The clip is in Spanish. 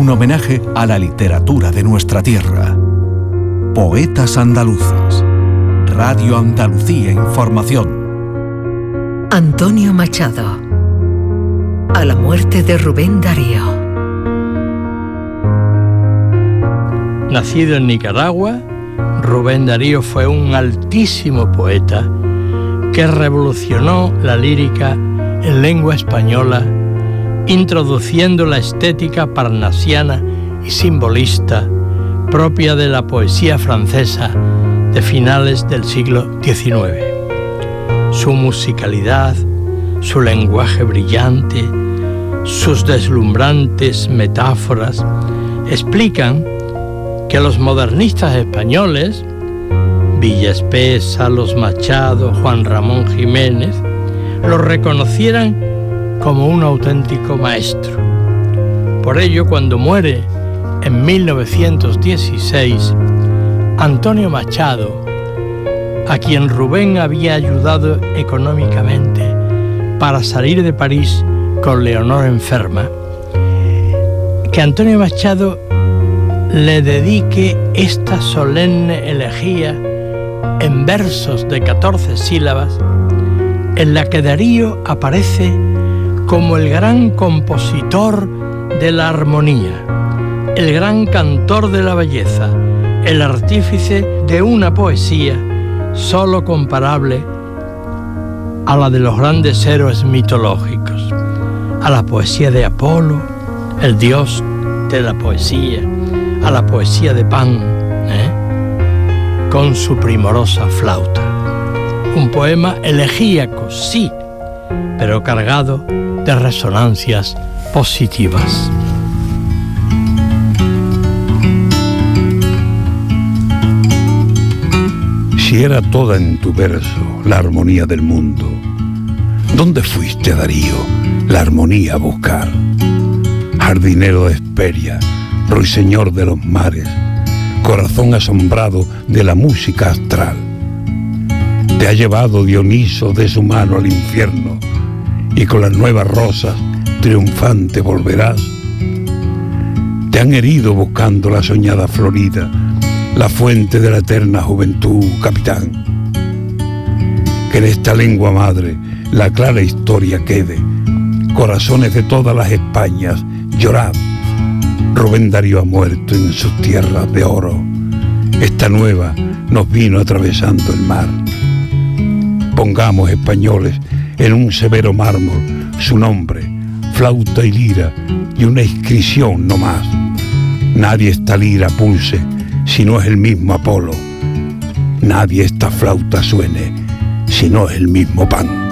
un homenaje a la literatura de nuestra tierra. Poetas andaluces. Radio Andalucía Información. Antonio Machado. A la muerte de Rubén Darío. Nacido en Nicaragua, Rubén Darío fue un altísimo poeta que revolucionó la lírica en lengua española, introduciendo la estética parnasiana y simbolista propia de la poesía francesa de finales del siglo XIX. Su musicalidad, su lenguaje brillante, sus deslumbrantes metáforas explican que los modernistas españoles, Villa Espesa, Los Machado, Juan Ramón Jiménez, lo reconocieran como un auténtico maestro. Por ello, cuando muere en 1916, Antonio Machado, a quien Rubén había ayudado económicamente para salir de París con Leonor enferma, que Antonio Machado le dedique esta solemne elegía en versos de 14 sílabas, en la que Darío aparece como el gran compositor de la armonía, el gran cantor de la belleza, el artífice de una poesía solo comparable a la de los grandes héroes mitológicos, a la poesía de Apolo, el dios de la poesía, a la poesía de Pan, con su primorosa flauta. Un poema elegíaco, sí, pero cargado de resonancias positivas. Si era toda en tu verso la armonía del mundo, ¿dónde fuiste, Darío, la armonía a buscar? Jardinero de Hesperia, ruiseñor de los mares, corazón asombrado de la música astral. Te ha llevado Dioniso de su mano al infierno, y con las nuevas rosas triunfante volverás. Te han herido buscando la soñada Florida, la fuente de la eterna juventud, capitán. Que en esta lengua madre la clara historia quede. Corazones de todas las Españas, llorad. Rubén Darío ha muerto en sus tierras de oro. Esta nueva nos vino atravesando el mar. Pongamos, españoles, en un severo mármol su nombre, flauta y lira, y una inscripción no más. Nadie esta lira pulse si no es el mismo Apolo. Nadie esta flauta suene si no es el mismo Pan.